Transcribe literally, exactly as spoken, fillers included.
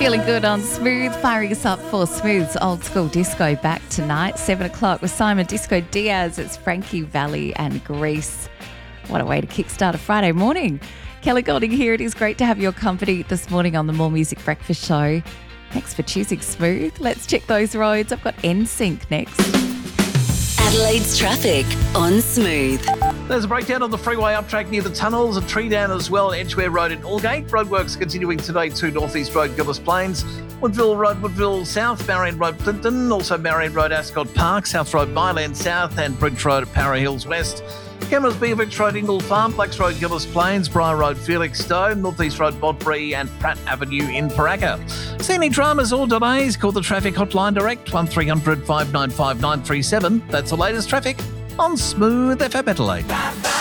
Feeling good on Smooth, firing us up for Smooth's Old School Disco back tonight, seven o'clock with Simon Disco Diaz. It's Frankie Valli and Grease. What a way to kickstart a Friday morning. Kelly Golding here. It is great to have your company this morning on the More Music Breakfast Show. Thanks for choosing Smooth. Let's check those roads. I've got N Sync next. Adelaide's traffic on Smooth. There's a breakdown on the freeway up track near the tunnels, a tree down as well at Edgware Road in Aldgate. Roadworks continuing today to North East Road, Gillis Plains, Woodville Road, Woodville South, Marion Road, Clinton, also Marion Road, Ascot Park, South Road, Myland South, and Bridge Road at Para Hills West. Cameras, Beatrix Road, Ingle Farm, Blacks Road, Gillis Plains, Briar Road, Felixstowe, North East Road, Bodbury, and Pratt Avenue in Paraka. See any dramas or delays? Call the traffic hotline direct, one three hundred five nine five nine three seven. That's the latest traffic on Smooth F M Adelaide.